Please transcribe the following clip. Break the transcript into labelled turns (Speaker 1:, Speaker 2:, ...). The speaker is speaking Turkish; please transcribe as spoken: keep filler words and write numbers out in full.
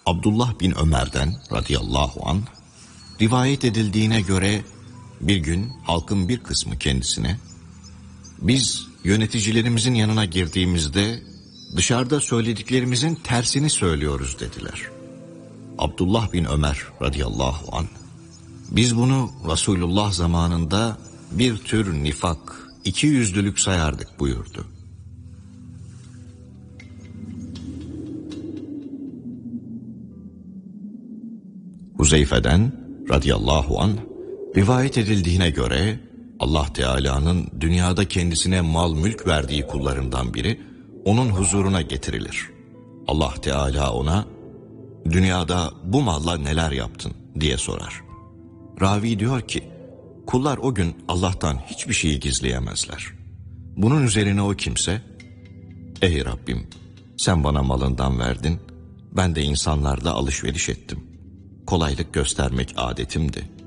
Speaker 1: Abdullah bin Ömer'den radıyallahu anh rivayet edildiğine göre bir gün halkın bir kısmı kendisine, biz yöneticilerimizin yanına girdiğimizde dışarıda söylediklerimizin tersini söylüyoruz dediler. Abdullah bin Ömer radıyallahu anh, biz bunu Resulullah zamanında bir tür nifak, ikiyüzlülük sayardık buyurdu. Huzeyfe'den radıyallahu anh rivayet edildiğine göre Allah Teala'nın dünyada kendisine mal mülk verdiği kullarından biri onun huzuruna getirilir. Allah Teala ona, dünyada bu malla neler yaptın diye sorar. Ravi diyor ki, kullar o gün Allah'tan hiçbir şeyi gizleyemezler. Bunun üzerine o kimse, ey Rabbim sen bana malından verdin, ben de insanlarla alışveriş ettim. Kolaylık göstermek adetimdi.